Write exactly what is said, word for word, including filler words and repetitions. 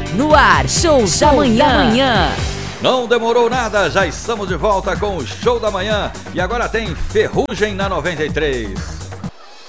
No ar, Show, Show da Manhã. da Manhã. Não demorou nada, já estamos de volta com o Show da Manhã. E agora tem Ferrugem na noventa e três.